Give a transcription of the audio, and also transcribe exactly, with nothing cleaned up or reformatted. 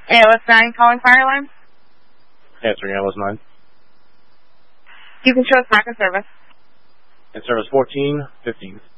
A L S nine calling fire alarm. Answering A L S nine. You can show us back in service. In service fourteen fifteen.